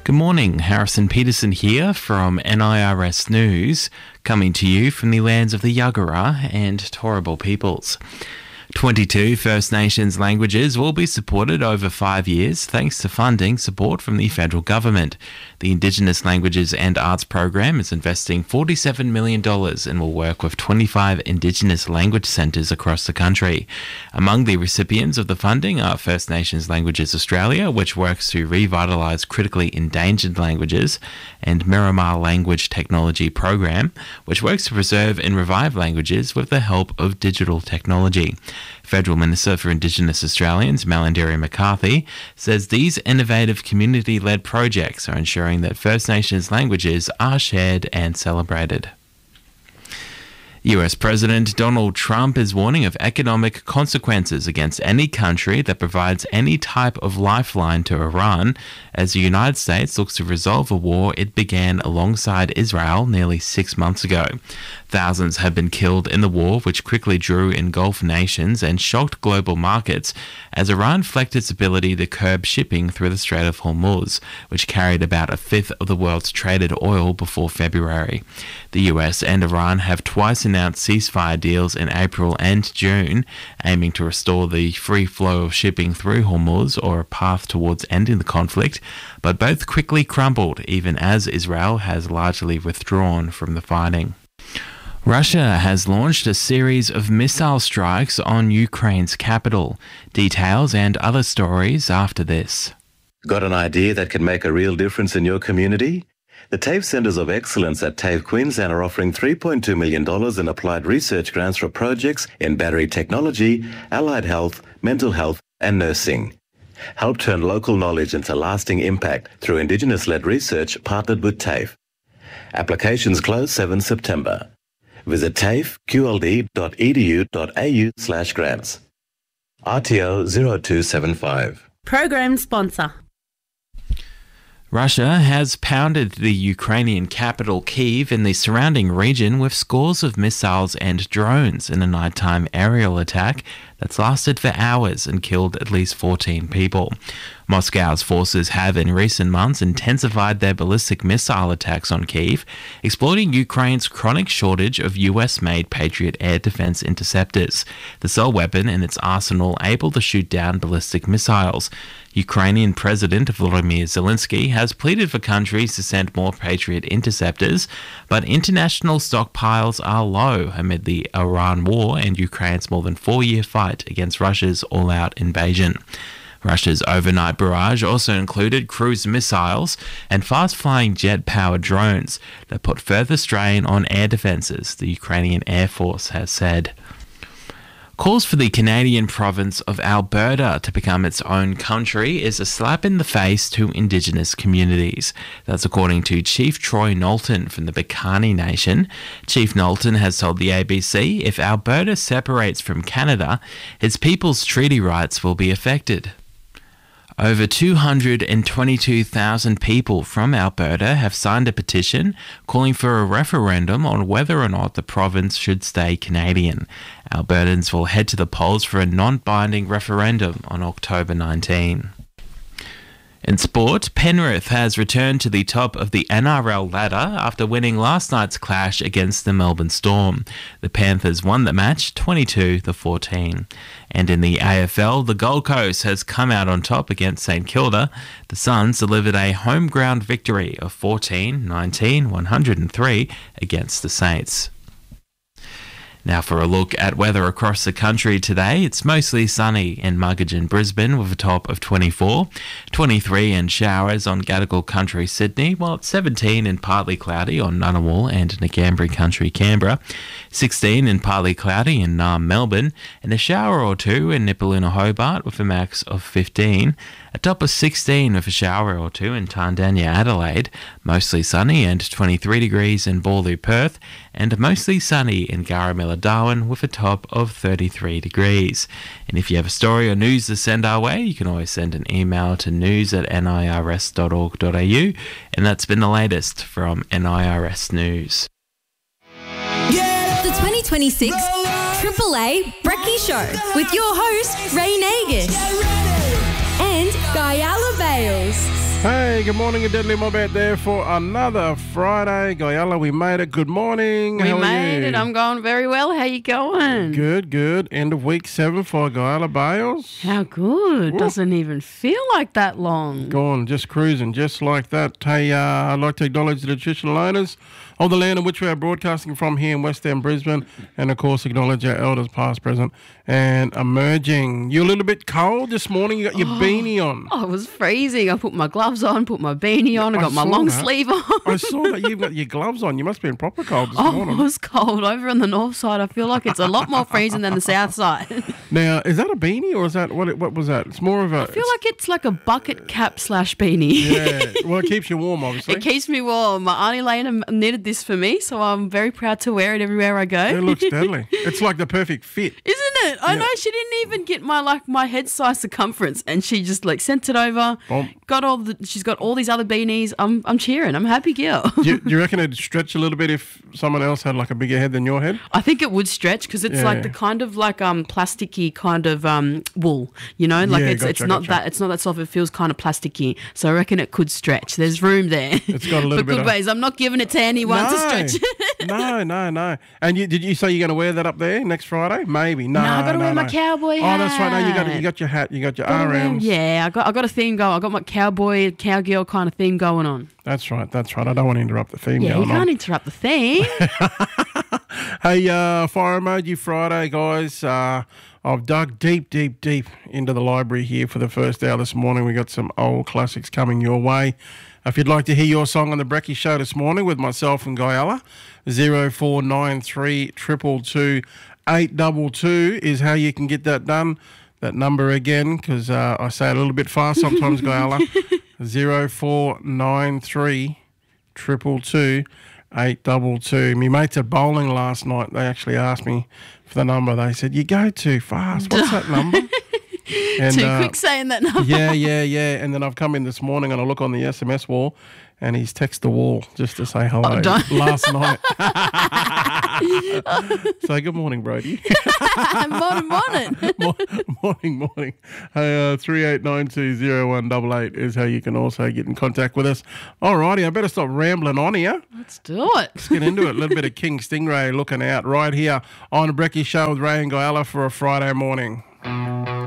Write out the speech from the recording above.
Good morning, Harrison Peterson here from NIRS News, coming to you from the lands of the Yagara and Turrbal peoples. 22 First Nations languages will be supported over 5 years thanks to funding support from the federal government. The Indigenous Languages and Arts program is investing $47 million and will work with 25 Indigenous language centres across the country. Among the recipients of the funding are First Nations Languages Australia, which works to revitalise critically endangered languages, and Miramar Language Technology Program, which works to preserve and revive languages with the help of digital technology. Federal Minister for Indigenous Australians, Malarndirri McCarthy, says these innovative community-led projects are ensuring that First Nations languages are shared and celebrated. US President Donald Trump is warning of economic consequences against any country that provides any type of lifeline to Iran as the United States looks to resolve a war it began alongside Israel nearly 6 months ago. Thousands have been killed in the war, which quickly drew in Gulf nations and shocked global markets as Iran flexed its ability to curb shipping through the Strait of Hormuz, which carried about a fifth of the world's traded oil before February. The US and Iran have twice announced ceasefire deals in April and June, aiming to restore the free flow of shipping through Hormuz or a path towards ending the conflict, but both quickly crumbled even as Israel has largely withdrawn from the fighting. Russia has launched a series of missile strikes on Ukraine's capital. Details and other stories after this. Got an idea that can make a real difference in your community? The TAFE Centres of Excellence at TAFE Queensland are offering $3.2 million in applied research grants for projects in battery technology, allied health, mental health and nursing. Help turn local knowledge into lasting impact through Indigenous-led research partnered with TAFE. Applications close 7 September. Visit tafeqld.edu.au/grants. RTO 0275. Program sponsor. Russia has pounded the Ukrainian capital Kyiv and the surrounding region with scores of missiles and drones in a nighttime aerial attack that's lasted for hours and killed at least 14 people. Moscow's forces have in recent months intensified their ballistic missile attacks on Kyiv, exploiting Ukraine's chronic shortage of US-made Patriot air defense interceptors, the sole weapon in its arsenal able to shoot down ballistic missiles. Ukrainian President Volodymyr Zelensky has pleaded for countries to send more Patriot interceptors, but international stockpiles are low amid the Iran war and Ukraine's more than 4-year fight against Russia's all-out invasion. Russia's overnight barrage also included cruise missiles and fast-flying jet-powered drones that put further strain on air defences, the Ukrainian Air Force has said. Calls for the Canadian province of Alberta to become its own country is a slap in the face to Indigenous communities. That's according to Chief Troy Knowlton from the Piikani Nation. Chief Knowlton has told the ABC if Alberta separates from Canada, its people's treaty rights will be affected. Over 222,000 people from Alberta have signed a petition calling for a referendum on whether or not the province should stay Canadian. Albertans will head to the polls for a non-binding referendum on October 19. In sport, Penrith has returned to the top of the NRL ladder after winning last night's clash against the Melbourne Storm. The Panthers won the match 22-14. And in the AFL, the Gold Coast has come out on top against St Kilda. The Suns delivered a home ground victory of 14-19-103 against the Saints. Now for a look at weather across the country today. It's mostly sunny in Muggeridge and Brisbane with a top of 24, 23 and showers on Gadigal Country, Sydney, while it's 17 and partly cloudy on Ngunnawal and Ngambri Country, Canberra, 16 and partly cloudy in Naarm, Melbourne, and a shower or two in Nipaluna, Hobart with a max of 15, a top of 16 with a shower or two in Tandanya, Adelaide, mostly sunny and 23 degrees in Boorloo, Perth, and mostly sunny in Garamilla, Darwin with a top of 33 degrees. And if you have a story or news to send our way, you can always send an email to news@nirs.org.au, and that's been the latest from NIRS News. The 2026 Triple A Brekkie Show with your host, Ray Nagus and Guyala Bales. Hey, good morning, a Deadly Mob out there for another Friday. Guyala, we made it. Good morning. We How are made you? it. I'm going very well. How you going? Good. End of week 7 for Guyala Bales. How good. Doesn't even feel like that long. Gone, just cruising, just like that. Hey, I'd like to acknowledge the traditional owners of the land in which we are broadcasting from here in West End, Brisbane, and of course acknowledge our elders past, present, and emerging. You're a little bit cold this morning. You got your beanie on. Oh, it was freezing. I put my gloves on, put my beanie on, I got my saw long that. sleeve on. I saw that you've got your gloves on. You must be in proper cold this Oh, morning. it was cold. Over on the north side, I feel like it's a lot more freezing than the south side. Now, is that a beanie or is that what was that? It's more of a. I feel like it's like a bucket cap / beanie. Yeah, well, it keeps you warm, obviously. It keeps me warm. My Auntie Lena knitted this for me, so I'm very proud to wear it everywhere I go. It looks deadly. It's like the perfect fit. Isn't it? I know she didn't even get my head size circumference, and she just sent it over. Boom. She's got all these other beanies. I'm cheering. I'm a happy girl. Do you reckon it'd stretch a little bit if someone else had like a bigger head than your head? I think it would stretch because it's Yeah. the kind of plasticky kind of wool, it's gotcha. not that soft. It feels kind of plasticky. So I reckon it could stretch. There's room there. It's got a little but bit good of- ways. I'm not giving it to anyone to stretch. No. And did you say you're going to wear that up there next Friday? Maybe. No, I gotta wear my cowboy hat. Oh, that's right. No, you got your hat. You got your RMs. Yeah, I got a theme going. I got my cowgirl kind of theme going on. That's right. I don't want to interrupt the theme Yeah, going you on. can't interrupt the theme. Hey, Fire Emoji Friday, guys. I've dug deep into the library here for the first hour this morning. We got some old classics coming your way. If you'd like to hear your song on the Brekkie Show this morning with myself and Guyala, 0493 222 822 is how you can get that done. That number again, because I say it a little bit fast sometimes, Guyala. 0493 222 822. My mates at bowling last night, they actually asked me for the number. They said, you go too fast. What's that number? And, Too quick saying that number. Yeah. And then I've come in this morning and I look on the SMS wall and he's texted the wall just to say hello last night. So good morning, Brody. Morning. Morning. Hey, 38920188 is how you can also get in contact with us. Alrighty, I better stop rambling on here. Let's do it. Let's get into it. A little bit of King Stingray looking out right here on the Brekkie Show with Ray and Guyala for a Friday morning.